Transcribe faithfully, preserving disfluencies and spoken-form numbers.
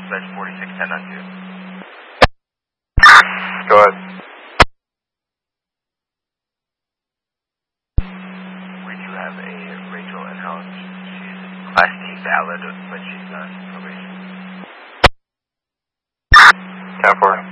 dispatch forty-six ten on two. Go ahead. We do have a Rachel in-house. She's Class D valid, but she's on probation. ten four.